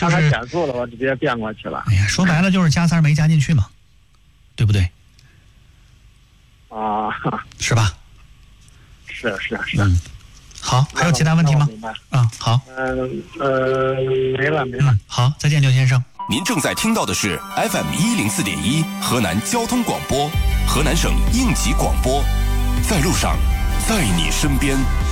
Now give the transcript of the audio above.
他减速了，我直接变过去了。 哎呀，说白了就是加塞没加进去嘛，对不对？ 啊， 是吧？ 是。 好，还有其他问题吗？ 明白。 好。 没了。 好，再见，刘先生。 您正在听到的是 FM104.1河南交通广播，河南省应急广播，在路上，在你身边。